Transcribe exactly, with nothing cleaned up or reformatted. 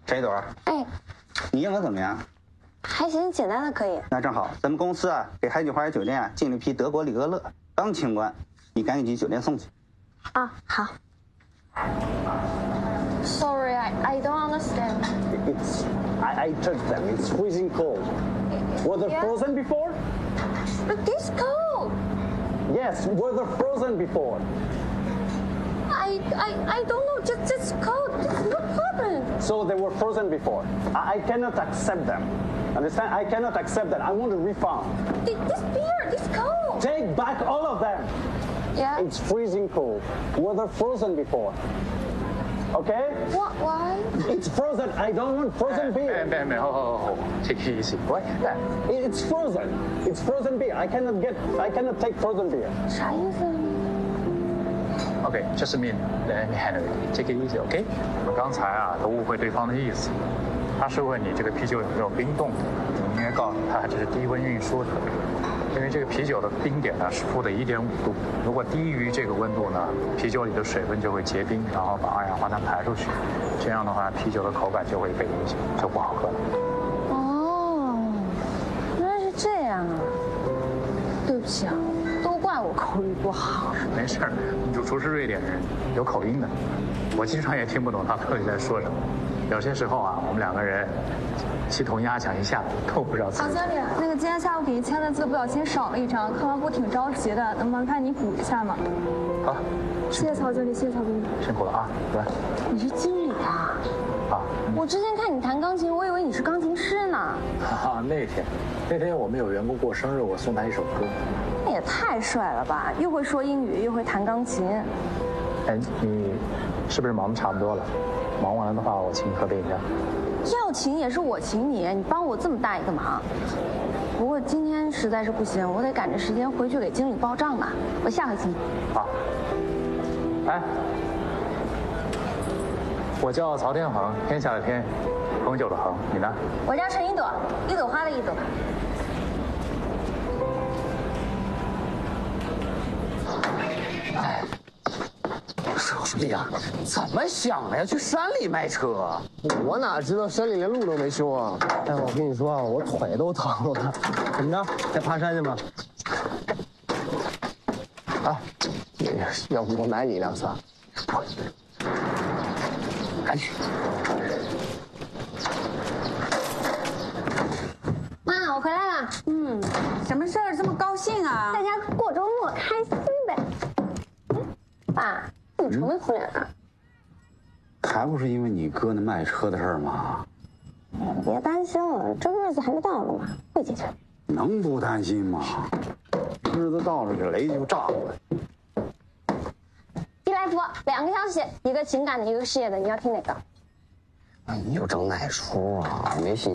陈一朵， 哎， 你英文怎么样？ 还行，简单的可以。 那正好，咱们公司啊给海景花园酒店啊进了一批德国里格勒，刚清关，你赶紧去酒店送去。 啊，好。Sorry, I I don't understand. It's I I touched them. It's freezing cold. Were they Yeah. frozen before? But this cold. Yes. Were they frozen before? I I I don't know. Just just cold. It's no problem. So they were frozen before. I, I cannot accept them. Understand? I cannot accept that. I want a refund. This, this beer, this cold. Take back all of them. Yeah. It's freezing cold. Were they frozen before? Okay? What? Why? It's frozen. I don't want frozen 没 beer. 没没，好好好 ，take it easy. What? It's frozen. It's frozen beer. I cannot get. I cannot take frozen beer. 啥意思？ Okay, just a minute. Let me handle it. Take it easy, okay? 我们刚才啊都误会对方的意思，他是问你这个啤酒有没有冰冻的，你应该告诉他这是低温运输的，因为这个啤酒的冰点呢是负的一点五度，如果低于这个温度呢，啤酒里的水分就会结冰，然后把二氧化碳排出去，这样的话啤酒的口感就会被影响，就不好喝了。 哦，原来是这样啊！对不起啊，都怪我口语不好。 没事儿，主厨是瑞典人，有口音的，我经常也听不懂他到底在说什么。有些时候啊，我们两个人气同鸭讲一下都不知道自己。 小经理，那个今天下午给你签的字不小心少了一张，看完我挺着急的，能麻烦你补一下吗？ 好， 谢谢曹经理，谢谢曹经理。 辛苦了啊，来。 你是经理啊？ 啊， 我之前看你弹钢琴，我以为你是钢琴师呢。 哈哈，那天，那天我们有员工过生日，我送他一首歌。 那也太帅了吧！又会说英语，又会弹钢琴。 哎，你是不是忙得差不多了？忙完了的话，我请你喝杯饮料。 要请也是我请你，你帮我这么大一个忙。不过今天实在是不行，我得赶着时间回去给经理报账呢。我下回请你。 好。哎，我叫曹天恒，天下的天，恒久的恒。你呢？ 我叫陈一朵，一朵花的一朵。 兄弟啊，怎么想的呀？去山里卖车？ 我哪知道山里连路都没修啊！哎，我跟你说啊，我腿都疼了。怎么着？再爬山去吗？啊，要不我买你一辆算了。赶紧。 妈，我回来了。 嗯，什么事儿这么高兴啊？ 大家过周末开心呗。爸，你愁眉苦脸的。 还不是因为你哥那卖车的事儿吗？ 别担心了，这日子还没到呢嘛，会解决。 能不担心吗？日子到了，这雷就炸了。 一来福，两个消息，一个情感的，一个事业的，你要听哪个？ 你就整哪出啊？没信